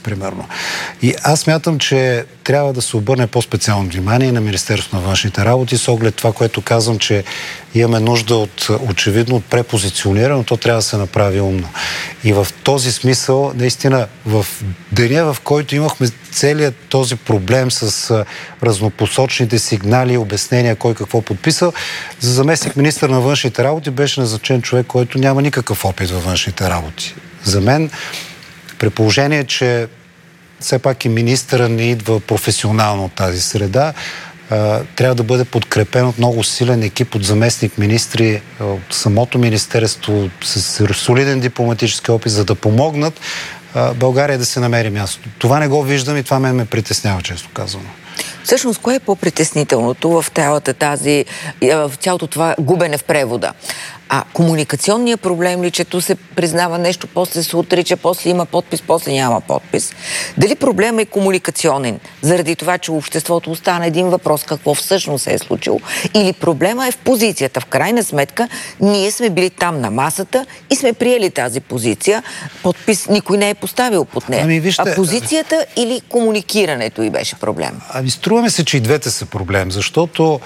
примерно. И аз смятам, че трябва да се обърне по-специално внимание на Министерството на външните работи с оглед това, което казвам, че имаме нужда очевидно от препозициониране, но то трябва да се направи умно. И в този смисъл, наистина, в деня, в който имахме целият този проблем с разнопосочните сигнали и обяснения кой какво подписал, за заместник министър на външните работи беше назначен човек, който няма никакъв опит във външните работи. За мен, при положение, че все пак и министъра не идва професионално от тази среда, трябва да бъде подкрепен от много силен екип от заместник-министри, от самото министерство с солиден дипломатически опит, за да помогнат България да се намери място. Това не го виждам и това ме притеснява, често казано. Всъщност, кое е по-притеснителното в цялото това губене в превода? Комуникационният проблем ли, че ту се признава нещо, после се отрича, после има подпис, после няма подпис? Дали проблемът е комуникационен, заради това, че обществото остана един въпрос, какво всъщност се е случило? Или проблема е в позицията? В крайна сметка, ние сме били там на масата и сме приели тази позиция. Подпис никой не е поставил под нея. Вижте, позицията или комуникирането и беше проблем? Струваме се, че и двете са проблем, защото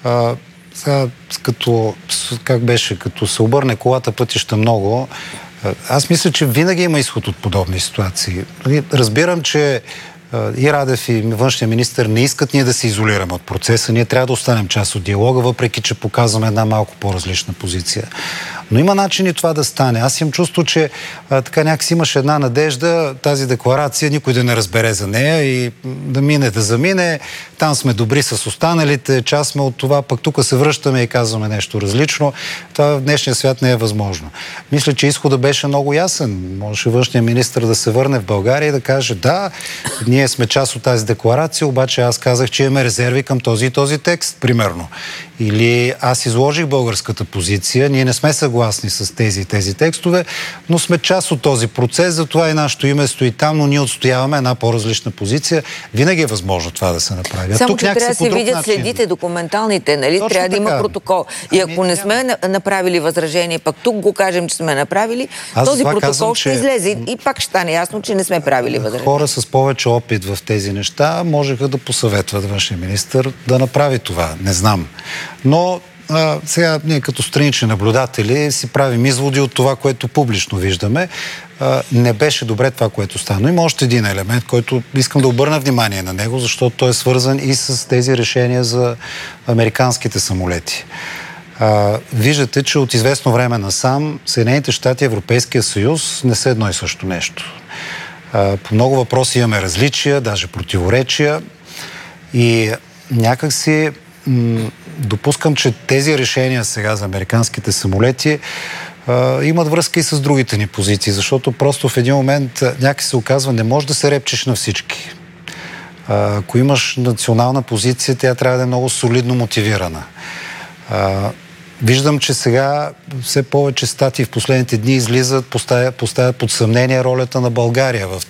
като се обърне колата пътища много, аз мисля, че винаги има изход от подобни ситуации. Разбирам, че и Радев, и външния министър не искат ние да се изолираме от процеса. Ние трябва да останем част от диалога, въпреки че показваме една малко по-различна позиция. Но има начин и това да стане. Аз имам чувство, че така някакси имаше една надежда тази декларация, никой да не разбере за нея и да мине, да замине. Там сме добри с останалите, част сме от това, пък тук се връщаме и казваме нещо различно. Това в днешния свят не е възможно. Мисля, че изходът беше много ясен. Можеше външният министър да се върне в България и да каже: да, ние сме част от тази декларация, обаче аз казах, че имаме резерви към този и този текст, примерно. Или аз изложих българската позиция, ние не сме съгласни с тези текстове, но сме част от този процес, затова и нашето име стои там, но ние отстояваме една по-различна позиция. Винаги е възможно това да се направи. Само, че трябва да се видят следите документалните, нали? Точно трябва да има така. Протокол. И ако не сме направили възражение, пък тук го кажем, че сме направили, този протокол ще излезе и пак ще стане ясно, че не сме правили възражение. Хора с повече опит в тези неща можеха да посъветват външния министър да направи това. Не знам. Но сега ние като странични наблюдатели си правим изводи от това, което публично виждаме. Не беше добре това, което стана. Има още един елемент, който искам да обърна внимание на него, защото той е свързан и с тези решения за американските самолети. Виждате, че от известно време насам Съединените щати и Европейския съюз не са едно и също нещо. По много въпроси имаме различия, даже противоречия и някакси допускам, че тези решения сега за американските самолети имат връзка и с другите ни позиции, защото просто в един момент някак се оказва, не може да се репчеш на всички. Ако имаш национална позиция, тя трябва да е много солидно мотивирана. Виждам, че сега все повече статии в последните дни излизат, поставят под съмнение ролята на България в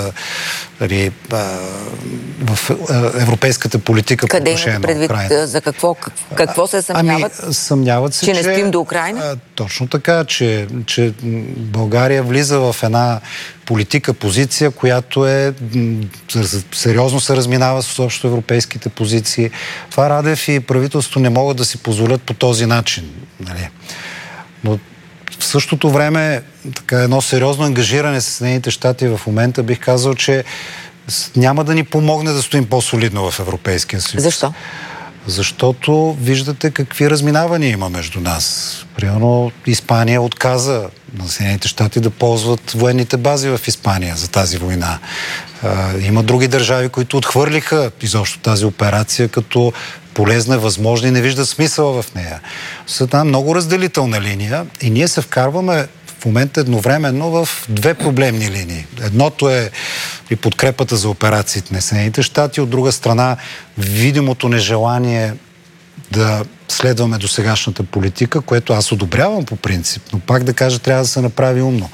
европейската политика по отношение на Украйна. За какво се съмняват? Съмняват се, че не спим до Украйна? Точно така, че България влиза в една политика, позиция, която сериозно се разминава с общо европейските позиции. Това Радев и правителството не могат да си позволят по този начин. Нали? Но в същото време едно сериозно ангажиране с Съединените щати в момента бих казал, че няма да ни помогне да стоим по-солидно в Европейския съюз. Защо? Защото виждате какви разминавания има между нас. Примерно Испания отказа на Съединените щати да ползват военните бази в Испания за тази война. Има други държави, които отхвърлиха изобщо тази операция като полезна, възможна и не виждат смисъл в нея. С една много разделителна линия и ние се вкарваме в момента едновременно в две проблемни линии. Едното е и подкрепата за операциите на Съединените щати, от друга страна видимото нежелание да следваме досегашната политика, което аз одобрявам по принцип, но пак да кажа, трябва да се направи умно.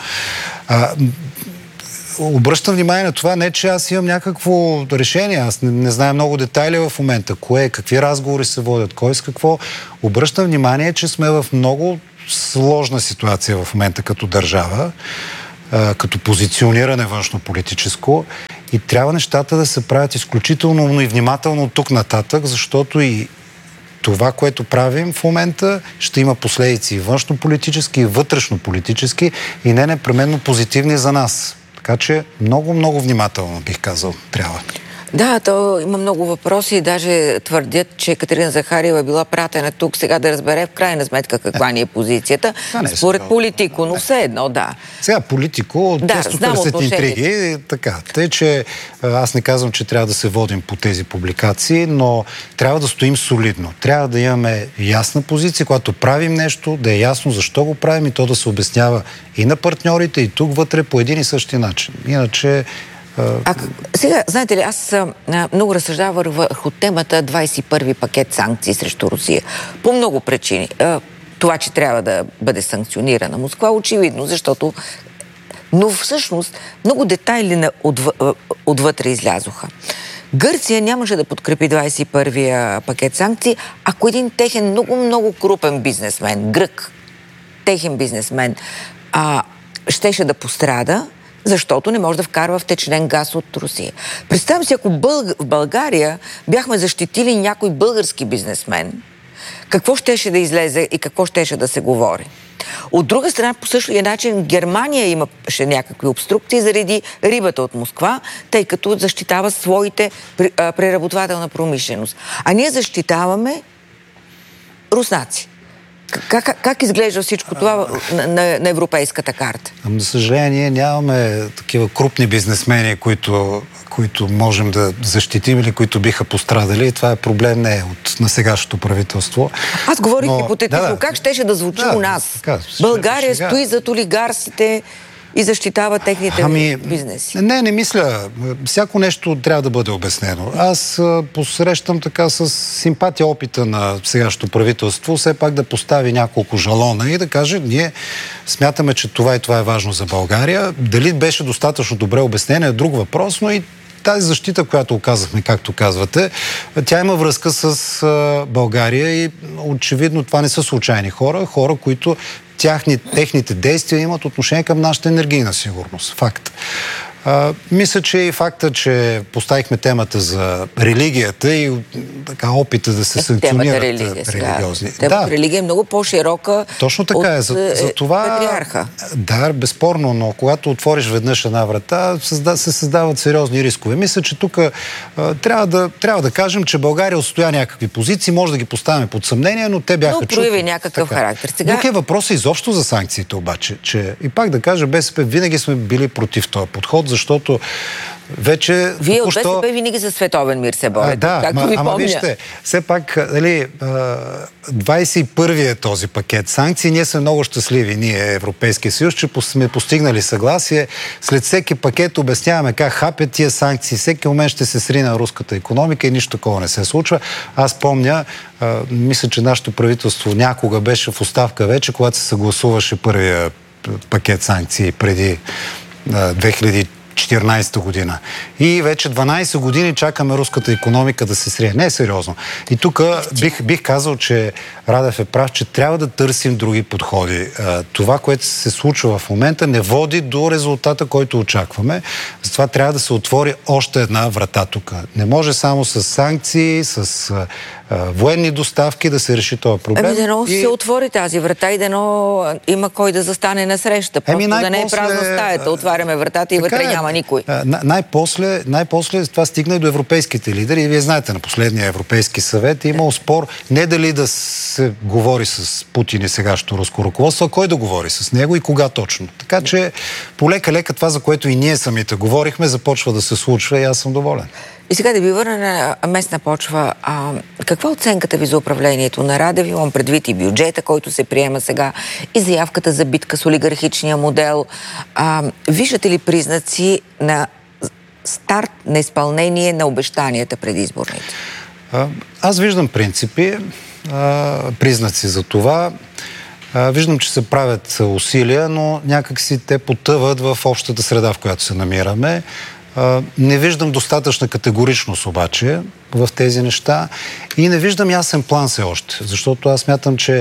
Обръщам внимание на това, не че аз имам някакво решение, аз не знам много детайли в момента, какви разговори се водят, кой с какво. Обръщам внимание, че сме в много сложна ситуация в момента като държава, като позициониране външно-политическо И трябва нещата да се правят изключително умно и внимателно от тук нататък, защото и това, което правим в момента, ще има последици и външно-политически, и вътрешно-политически, и не непременно позитивни за нас. Така че много, много внимателно, бих казал, трябва. Да, то има много въпроси. Даже твърдят, че Екатерина Захариева била пратена тук сега да разбере в крайна сметка каква ни е позицията. Според Политико, но все едно, да. Сега Политико често търсят интриги. Така. Тъй, че аз не казвам, че трябва да се водим по тези публикации, но трябва да стоим солидно. Трябва да имаме ясна позиция, когато правим нещо, да е ясно защо го правим и то да се обяснява и на партньорите, и тук вътре по един и същи начин. Иначе сега, знаете ли, аз много разсъждавам върху темата 21-ви пакет санкции срещу Русия. По много причини. Това, че трябва да бъде санкционирана Москва, очевидно, защото... Но всъщност много детайли отвътре излязоха. Гърция нямаше да подкрепи 21-вия пакет санкции, ако един техен много крупен бизнесмен, грък, техен бизнесмен, щеше да пострада, защото не може да вкарва втечнен газ от Русия. Представям си, ако в България бяхме защитили някой български бизнесмен, какво щеше да излезе и какво щеше да се говори. От друга страна, по същия начин, Германия имаше някакви обструкции заради рибата от Москва, тъй като защитава своите преработвателна промишленост. А ние защитаваме руснаци. Как изглежда всичко това на европейската карта? За съжаление, нямаме такива крупни бизнесмени, които можем да защитим или които биха пострадали. И това е проблем не на сегашното правителство. Аз говорих хипотетично. Как щеше да звучи у нас? България стои зад олигарсите и защитава техните бизнеси. Не мисля. Всяко нещо трябва да бъде обяснено. Аз посрещам така с симпатия опита на сегашното правителство, все пак да постави няколко жалона и да каже, ние смятаме, че това и това е важно за България. Дали беше достатъчно добре обяснение е друг въпрос, но и тази защита, която оказахме, както казвате, тя има връзка с България и очевидно това не са случайни хора, които техните действия имат отношение към нашата енергийна сигурност. Факт. Мисля, че и факта, че поставихме темата за религията и така опита да се санкционират религиозни. Религия е много по-широка. Точно така е. За това, патриарха. Да, безспорно, но когато отвориш веднъж една врата, се създават сериозни рискове. Мисля, че тук трябва да кажем, че България отстоя някакви позиции, може да ги поставяме под съмнение, но те бяха чути. Но прояви някакъв характер. Тук е въпросът изобщо за санкциите обаче, че и пак да кажа, БСП винаги сме били против този подход, защото вече... Вие от БСП винаги за световен мир се борите, както ви помня. Вижте, все пак, 21-ви е този пакет санкции. Ние сме много щастливи, ние, Европейския съюз, че сме постигнали съгласие. След всеки пакет обясняваме как хапят тия санкции. Всеки момент ще се срина руската икономика и нищо такова не се случва. Аз помня, мисля, че нашето правителство някога беше в оставка вече, когато се съгласуваше първия пакет санкции преди 2014 година. И вече 12 години чакаме руската икономика да се срие. Не е сериозно. И тук бих казал, че Радев е прав, че трябва да търсим други подходи. Това, което се случва в момента, не води до резултата, който очакваме. Затова трябва да се отвори още една врата тук. Не може само с санкции, с военни доставки да се реши този проблем. Дано се отвори тази врата и дано има кой да застане на среща. Просто да не е празна стаята. Отваряме вратата и вътре няма никой. Най-после това стигна и до европейските лидери. И вие знаете, на последния Европейски съвет е имал спор не дали да се говори с Путин и сегашното руско ръководство, а кой да говори с него и кога точно. Така че полека-лека това, за което и ние самите говорихме, започва да се случва и аз съм доволен. И сега да ви върна на местна почва. Каква оценката ви за управлението на Радев? Имам предвид и бюджета, който се приема сега, и заявката за битка с олигархичния модел. Виждате ли признаци на старт на изпълнение на обещанията предизборните? Аз виждам признаци за това. Виждам, че се правят усилия, но някак си те потъват в общата среда, в която се намираме. Не виждам достатъчна категоричност обаче в тези неща и не виждам ясен план все още, защото аз смятам, че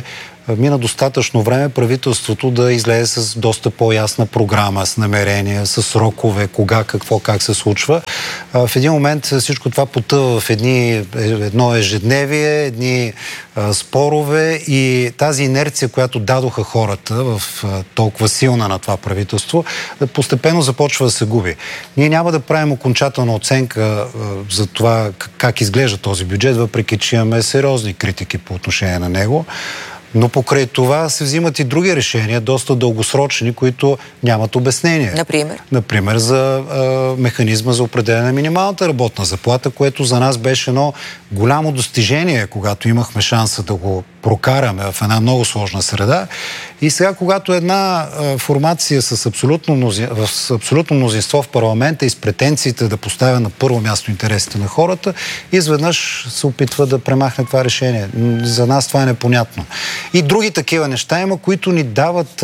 мина достатъчно време правителството да излезе с доста по-ясна програма, с намерения, с срокове, кога, какво, как се случва. В един момент всичко това потъва в едно ежедневие, едни спорове и тази инерция, която дадоха хората в толкова силна на това правителство, постепенно започва да се губи. Ние няма да правим окончателна оценка за това как изглежда този бюджет, въпреки че имаме сериозни критики по отношение на него. Но покрай това се взимат и други решения, доста дългосрочни, които нямат обяснение. Например, за механизма за определяне на минималната работна заплата, което за нас беше едно голямо достижение, когато имахме шанса да го прокараме в една много сложна среда. И сега, когато една формация с абсолютно мнозинство в парламента и с претенциите да поставя на първо място интересите на хората, изведнъж се опитва да премахне това решение. За нас това е непонятно. И други такива неща има, които ни дават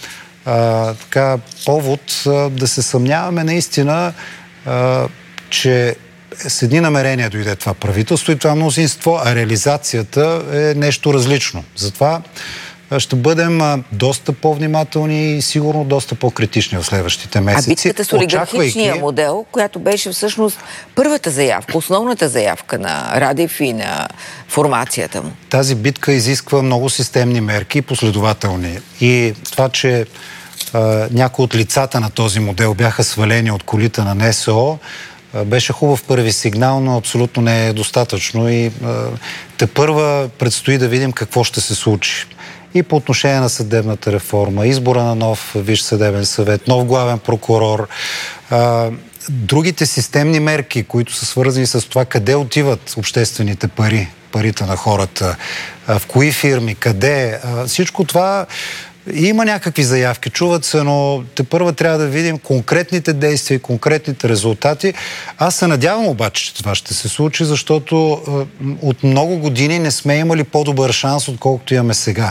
повод да се съмняваме наистина, че с едни намерения дойде това правителство и това мнозинство, а реализацията е нещо различно. Затова ще бъдем доста по-внимателни и сигурно доста по-критични в следващите месеци. А битката с олигархичния модел, която беше всъщност първата заявка, основната заявка на Радев и на формацията му. Тази битка изисква много системни мерки и последователни. И това, че някои от лицата на този модел бяха свалени от колите на НСО, беше хубав първи сигнал, но абсолютно не е достатъчно и тепърва предстои да видим какво ще се случи. И по отношение на съдебната реформа, избора на нов Висш съдебен съвет, нов главен прокурор, другите системни мерки, които са свързани с това къде отиват обществените парите на хората, в кои фирми, къде, всичко това има някакви заявки, чуват се, но тепърва трябва да видим конкретните действия и конкретните резултати. Аз се надявам обаче, че това ще се случи, защото от много години не сме имали по-добър шанс, отколкото имаме сега.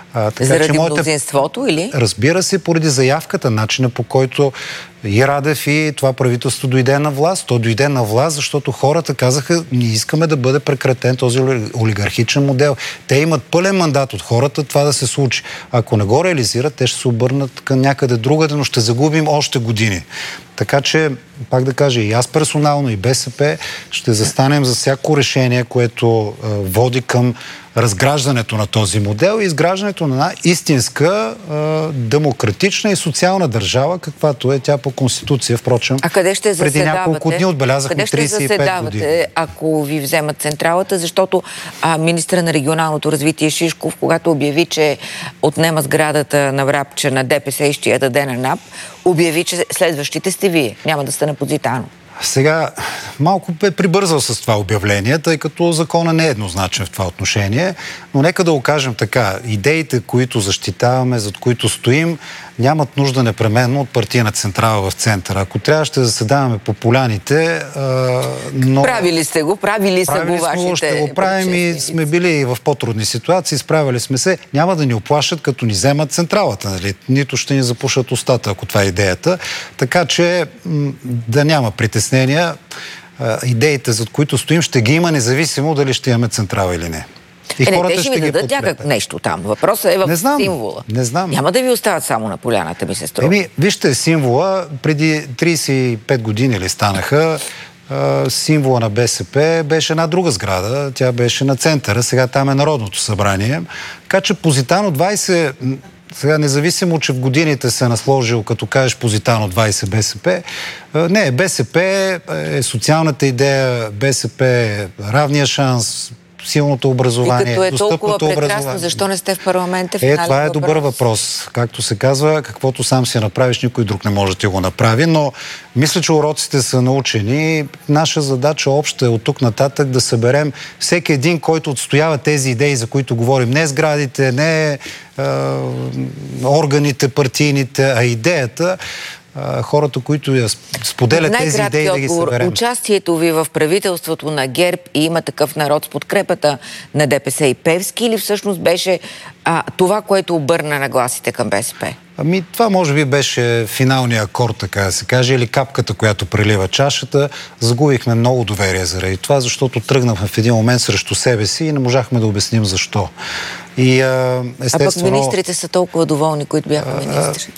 Заради мнозинството или? Разбира се, поради заявката, начина по който и Радев и това правителство дойде на власт. То дойде на власт, защото хората казаха, ние искаме да бъде прекратен този олигархичен модел. Те имат пълен мандат от хората това да се случи. Ако не го реализират, те ще се обърнат към някъде другаде, но ще загубим още години. Така че, пак да кажа, и аз персонално, и БСП ще застанем за всяко решение, което води към разграждането на този модел и изграждането на една истинска, демократична и социална държава, каквато е тя по Конституция. Впрочем, къде ще преди няколко дни отбелязахме 35 години. Ако ви вземат централата, защото министър на регионалното развитие Шишков, когато обяви, че отнема сградата на Врабча на ДПС и ще я даде на НАП, обяви, че следващите сте вие. Няма да сте на Позитано. Сега малко е прибързал с това обявление, тъй като закона не е еднозначен в това отношение, но нека да го кажем така. Идеите, които защитаваме, зад които стоим, нямат нужда непременно от партийна централа в центъра. Ако трябва, ще заседаваме по поляните, но... Правили сте го вашите... Ще го правим и сме били в по-трудни ситуации, справили сме се. Няма да ни оплашат, като ни вземат централата, нали? Нито ще ни запушат устата, ако това е идеята. Така че да няма притеснения. Идеите, зад които стоим, ще ги има, независимо дали ще имаме централа или не. И хората те ще ви дадат някак нещо там. Въпросът е в символа. Не знам. Няма да ви остават само на поляната, ми се струва. Вижте, символа преди 35 години ли станаха, символа на БСП беше една друга сграда. Тя беше на центъра. Сега там е Народното събрание. Така че Позитано 20... Сега, независимо, че в годините се е насложил, като кажеш Позитано 20 БСП, не, БСП е социалната идея, БСП е равния шанс, силното образование, достъпното образование. И като е толкова прекрасно, защо не сте в парламента? Това е добър въпрос. Както се казва, каквото сам си направиш, никой друг не може да ти го направи, но мисля, че уроците са научени. Наша задача обща е от тук нататък да съберем всеки един, който отстоява тези идеи, за които говорим. Не сградите, не органите, партийните, а идеята, хората, които я споделят тези идеи, да ги съберем. Участието ви в правителството на ГЕРБ и Има такъв народ с подкрепата на ДПС и Певски, или всъщност беше това, което обърна нагласите към БСП? Това може би беше финалния акорд, така да се каже, или капката, която прелива чашата. Загубихме много доверие заради това, защото тръгнахме в един момент срещу себе си и не можахме да обясним защо. И естествено... А пък министрите са толкова доволни, които бяха министри.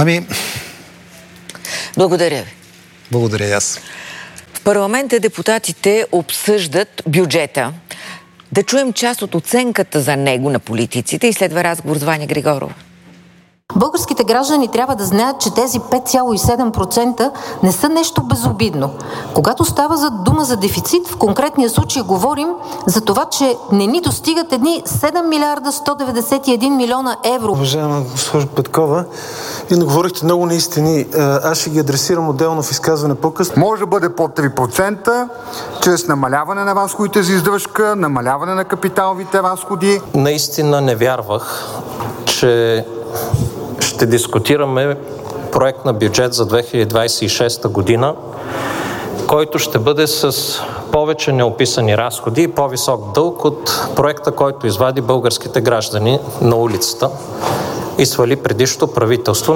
Благодаря ви. Благодаря и аз. В парламента депутатите обсъждат бюджета. Да чуем част от оценката за него на политиците и следва разговор с Ваня Григорова. Българските граждани трябва да знаят, че тези 5,7% не са нещо безобидно. Когато става за дума за дефицит, в конкретния случай говорим за това, че не ни достигат едни 7 милиарда 191 милиона евро. Уважаема госпожо Петкова, вие не говорихте много неистини. Аз ще ги адресирам отделно в изказване по-късно. Може да бъде под 3%, чрез намаляване на разходите за издръжка, намаляване на капиталовите разходи. Наистина не вярвах, че ще дискутираме проект на бюджет за 2026 година, който ще бъде с повече неописани разходи и по-висок дълг от проекта, който извади българските граждани на улицата и свали предишното правителство.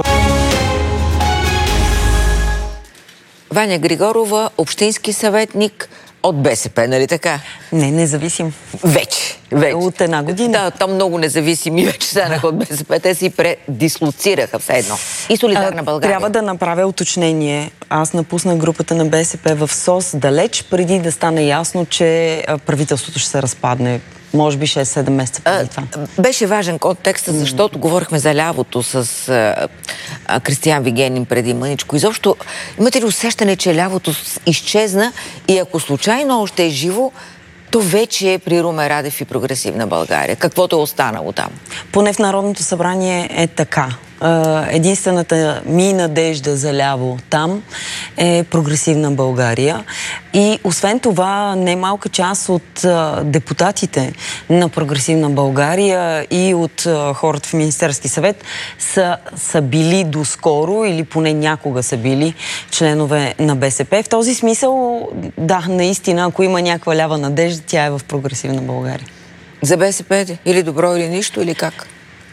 Ваня Григорова, общински съветник от БСП, нали така? Не, независим. Вече. От една година. Да, там много независими вече станаха от БСП. Те си предислоцираха все едно. И Солидарна България. Трябва да направя уточнение. Аз напуснах групата на БСП в СОС далеч, преди да стане ясно, че правителството ще се разпадне. Може би 6-7 месеца преди това. Беше важен контекстът, защото говорихме за лявото с Кристиян Вигенин преди мъничко. Изобщо, имате ли усещане, че лявото изчезна и ако случайно още е живо, то вече е при Румен Радев и Прогресивна България? Каквото е останало там? Поне в Народното събрание е така. Единствената ми надежда за ляво там е Прогресивна България. И освен това, немалка част от депутатите на Прогресивна България и от хората в Министерски съвет са били доскоро или поне някога са били членове на БСП. В този смисъл, да, наистина, ако има някаква лява надежда, тя е в Прогресивна България. За БСП или добро или нищо, или как?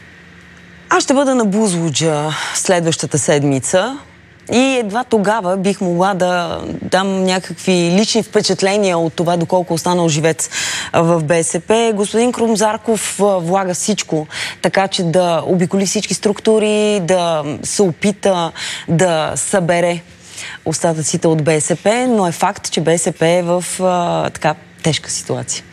Аз ще бъда на Бузлуджа следващата седмица и едва тогава бих могла да дам някакви лични впечатления от това, доколко останал живец в БСП. Господин Крум Зарков влага всичко, така че да обиколи всички структури, да се опита да събере остатъците от БСП, но е факт, че БСП е в така тежка ситуация.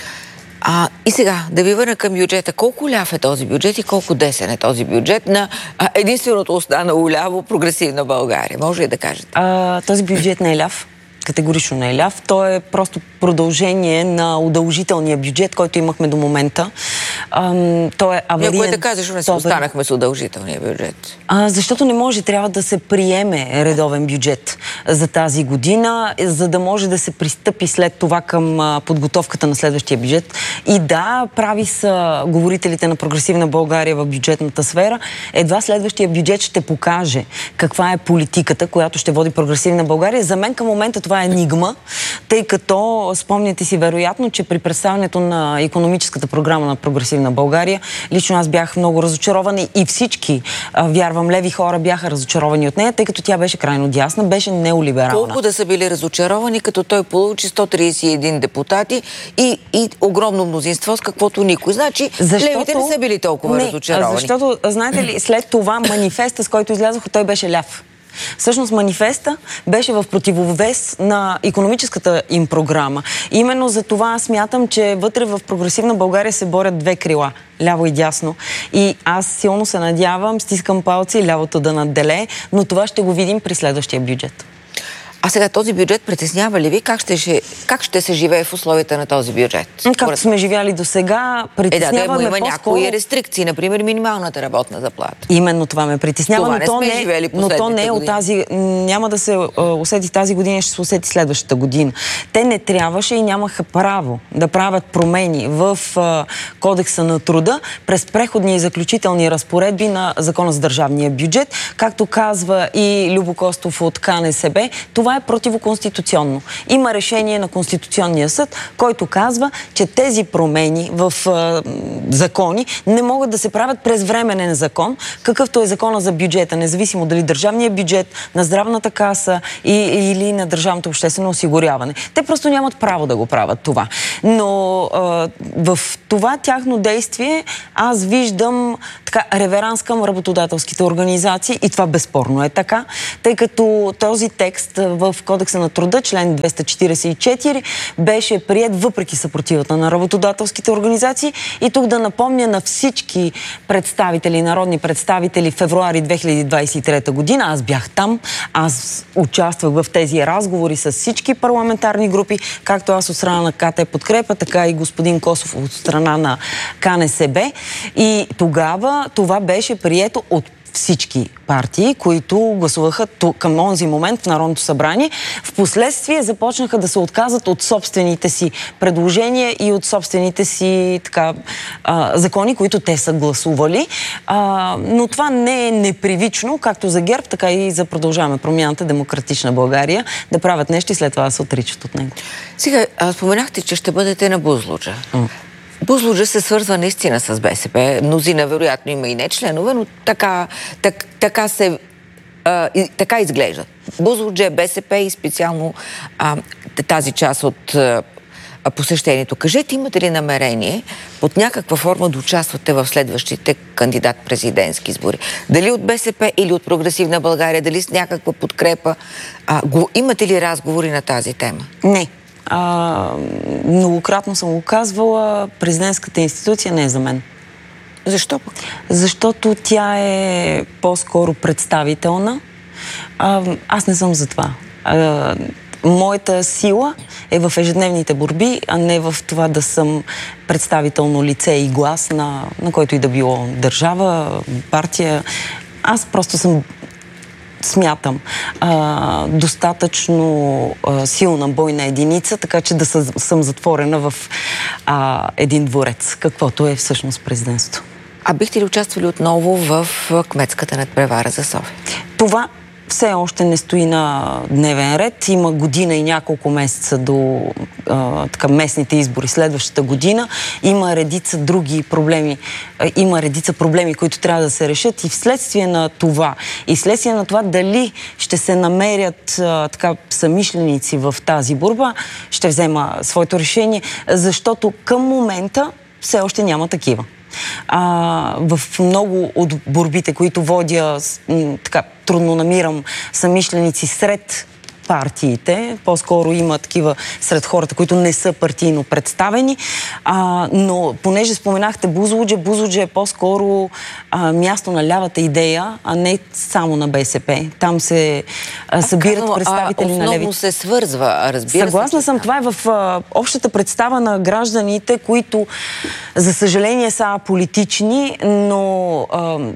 И сега, да ви върна към бюджета. Колко ляв е този бюджет и колко десен е този бюджет на единственото останало ляво Прогресивна България? Може ли да кажете? Този бюджет не е ляв. Категорично не е ляв. Той е просто продължение на удължителния бюджет, който имахме до момента. Той е авариен. Някой да каза, защо не се останахме с удължителния бюджет? Защото не може, трябва да се приеме редовен бюджет за тази година, за да може да се пристъпи след това към подготовката на следващия бюджет. И да, прави са говорителите на Прогресивна България в бюджетната сфера. Едва следващия бюджет ще покаже каква е политиката, която ще води Прогресивна България. За мен към момента това е енигма, тъй като спомняте си вероятно, че при представянето на икономическата програма на Прогресивна България, лично аз бях много разочарована и всички, вярвам, леви хора бяха разочаровани от нея, тъй като тя беше крайно дясна, беше неолиберална. Колко да са били разочаровани, като той получи 131 депутати и огромно мнозинство, с каквото никой. Значи, левите не са били толкова разочаровани. Защото, знаете ли, след това манифеста, с който излязоха, той беше ляв. Всъщност манифеста беше в противовес на икономическата им програма. Именно за това смятам, че вътре в Прогресивна България се борят две крила, ляво и дясно. И аз силно се надявам, стискам палци лявото да надделее, но това ще го видим при следващия бюджет. А сега този бюджет притеснява ли ви? Как ще се живее в условията на този бюджет? Както сме живяли до сега, притесняваме има някои рестрикции, например минималната работна заплата. Именно това ме притеснява, но то не е от тази... Няма да се усети тази година, ще се усети следващата година. Те не трябваше и нямаха право да правят промени в Кодекса на труда през преходни и заключителни разпоредби на Закона за държавния бюджет. Както казва и Любо Костов от КНСБ, това е противоконституционно. Има решение на Конституционния съд, който казва, че тези промени в закони не могат да се правят през временен закон, какъвто е закона за бюджета, независимо дали държавния бюджет, на здравната каса или на държавното обществено осигуряване. Те просто нямат право да го правят това. Но в това тяхно действие аз виждам така реверанс към работодателските организации и това безспорно е така, тъй като този текст в Кодекса на труда, член 244, беше приет въпреки съпротивата на работодателските организации. И тук да напомня на всички представители, народни представители, февруари 2023 година, аз бях там, аз участвах в тези разговори с всички парламентарни групи, както аз от страна на КТ Подкрепа, така и господин Косов от страна на КНСБ. И тогава това беше прието от всички партии, които гласуваха към онзи момент в Народното събрание. Впоследствие започнаха да се отказат от собствените си предложения и от собствените си закони, които те са гласували. Но това не е непривично, както за ГЕРБ, така и за Продължаваме промяната, Демократична България, да правят нещо и след това да се отричат от него. Сега, споменахте, че ще бъдете на Бузлуджа. Бузлуджа се свързва наистина с БСП. Мнозина, вероятно, има и не членове, но така изглежда. Бузлуджа е БСП и специално тази част от посещението. Кажете, имате ли намерение под някаква форма да участвате в следващите кандидат-президентски избори? Дали от БСП или от Прогресивна България, дали с някаква подкрепа? Имате ли разговори на тази тема? Не. Многократно съм го казвала, президентската институция не е за мен. Защо пък? Защото тя е по-скоро представителна. Аз не съм за това. Моята сила е в ежедневните борби, а не в това да съм представително лице и глас на който и да било държава, партия. Аз просто смятам достатъчно силна бойна единица, така че да съм затворена в един дворец, каквото е всъщност президентството. А бихте ли участвали отново в кметската надпревара за София? Това все още не стои на дневен ред. Има година и няколко месеца до местните избори следващата година. Има редица други проблеми. Има редица проблеми, които трябва да се решат и вследствие на това. И вследствие на това дали ще се намерят съмишленици в тази борба, ще взема своето решение, защото към момента все още няма такива. В много от борбите, които водя, трудно намирам съмишленици сред партиите. По-скоро има такива сред хората, които не са партийно представени. Но понеже споменахте Бузлуджа е по-скоро място на лявата идея, а не само на БСП. Там се събират представители на левите. Основно се свързва, разбира се. Съгласна съм, това е в общата представа на гражданите, които за съжаление са аполитични, но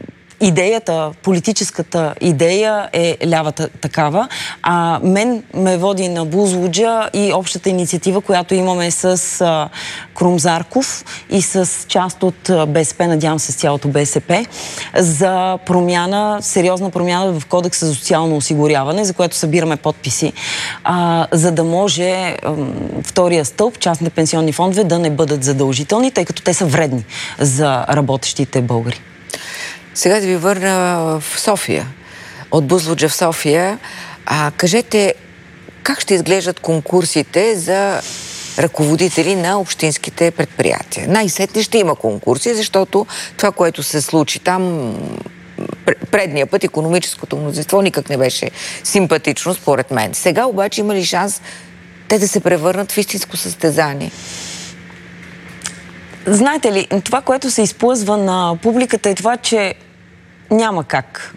политическата идея е лявата такава. Мен ме води на Бузлуджа и общата инициатива, която имаме с Крум Зарков и с част от БСП, надявам се с цялото БСП, за сериозна промяна в Кодекса за социално осигуряване, за което събираме подписи, за да може втория стълб, частните пенсионни фондове, да не бъдат задължителни, тъй като те са вредни за работещите българи. Сега да ви върна в София. От Бузлуджа в София. Кажете, как ще изглеждат конкурсите за ръководители на общинските предприятия? Най-сетне ще има конкурси, защото това, което се случи там предния път, икономическото мнозинство никак не беше симпатично, според мен. Сега обаче има ли шанс те да се превърнат в истинско състезание? Знаете ли, това, което се изплъзва на публиката е това, че няма как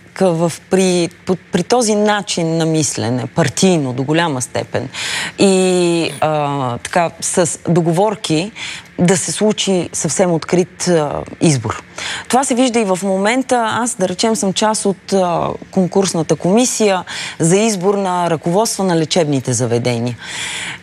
при този начин на мислене, партийно до голяма степен и с договорки да се случи съвсем открит избор. Това се вижда и в момента. Аз, да речем, съм част от конкурсната комисия за избор на ръководство на лечебните заведения.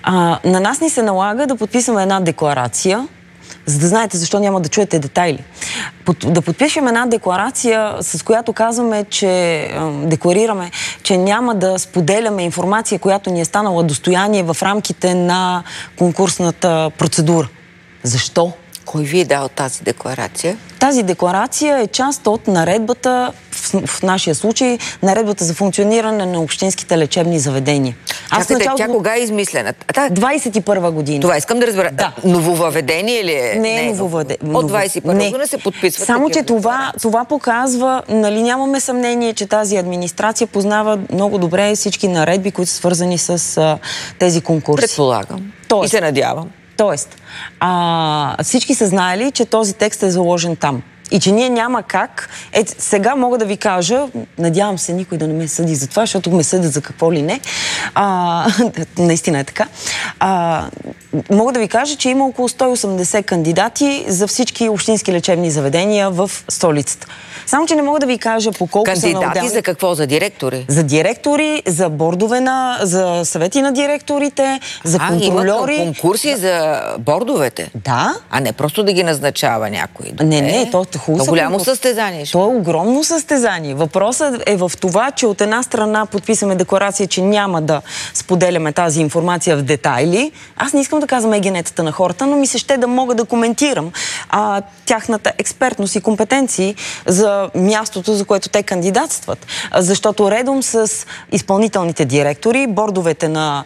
На нас ни се налага да подписваме една декларация, за да знаете защо няма да чуете детайли. да подпишем една декларация, с която казваме, декларираме, че няма да споделяме информация, която ни е станала достояние в рамките на конкурсната процедура. Защо? Кой ви е дал тази декларация? Тази декларация е част от наредбата, в нашия случай, наредбата за функциониране на общинските лечебни заведения. Тя кога е измислена? 21 година. Това искам да разбера. Да. Нововъведение ли е? Не е нововъведение. От 21 година се подписват. Само, че това показва, нали, нямаме съмнение, че тази администрация познава много добре всички наредби, които са свързани с тези конкурси. Предполагам. И се надявам. Тоест, всички са знаели, че този текст е заложен там. И че ние няма как. Сега мога да ви кажа, надявам се никой да не ме съди за това, защото ме съдят за какво ли не. Наистина е така. Мога да ви кажа, че има около 180 кандидати за всички общински лечебни заведения в столицата. Само, че не мога да ви кажа по колко са на отделни... Кандидати за какво? За директори? За директори, за бордове за съвети на директорите, за контрольори. Има конкурси за бордовете? Да. А не просто да ги назначава някой? Не, то голямо състезание. То е огромно състезание. Въпросът е в това, че от една страна подписаме декларация, че няма да споделяме тази информация в детайли. Аз не искам да казвам егенетата на хората, но ми се ще да мога да коментирам тяхната експертност и компетенции за мястото, за което те кандидатстват. Защото редом с изпълнителните директори, бордовете на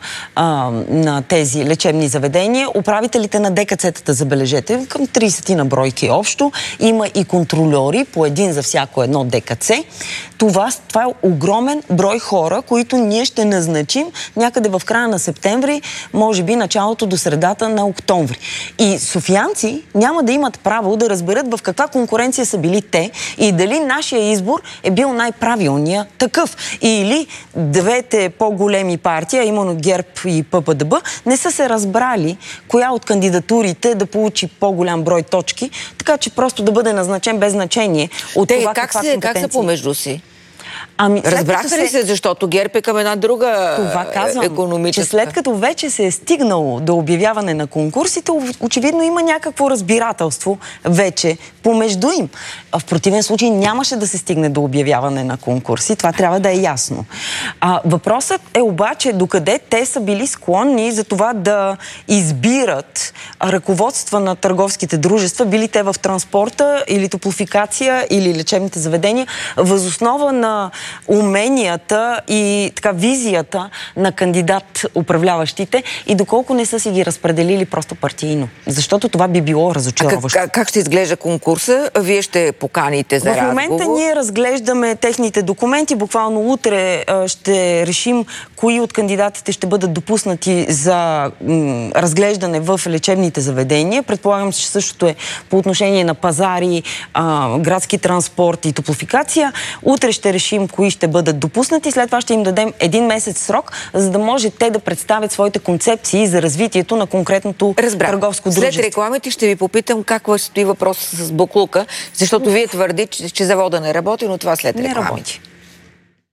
тези лечебни заведения, управителите на ДКЦ-тата, забележете, към 30 на бройки общо, има и контрольори, по един за всяко едно ДКЦ. Това е огромен брой хора, които ние ще назначим някъде в края на септември, може би началото до средата на октомври. И софиянци няма да имат право да разберат в каква конкуренция са били те и дали нашия избор е бил най-правилният такъв. Или двете по-големи партии, именно ГЕРБ и ППДБ, не са се разбрали коя от кандидатурите да получи по-голям брой точки, така че просто да бъде назначен без значение от това каква компетенция. Как са помежду си? Разбраха ли се, защото ГЕРБ е към една друга економическа... Че след като вече се е стигнало до обявяване на конкурсите, очевидно има някакво разбирателство вече помежду им. В противен случай нямаше да се стигне до обявяване на конкурси. Това трябва да е ясно. Въпросът е обаче докъде те са били склонни за това да избират ръководства на търговските дружества, били те в транспорта или топлофикация или лечебните заведения, въз основа на уменията и визията на кандидат управляващите и доколко не са си ги разпределили просто партийно. Защото това би било разочароващо. Как ще изглежда конкурса? Вие ще поканите за разговор? В момента ние разглеждаме техните документи. Буквално утре ще решим кои от кандидатите ще бъдат допуснати за разглеждане в лечебните заведения. Предполагам, че същото е по отношение на пазари, градски транспорт и топлофикация. Утре ще решим кои ще бъдат допуснати. След това ще им дадем 1 месец срок, за да може те да представят своите концепции за развитието на конкретното търговско дружество. След рекламите ще ви попитам как стои въпросът с буклука, защото вие твърдите, че завода не работи, но това след рекламите.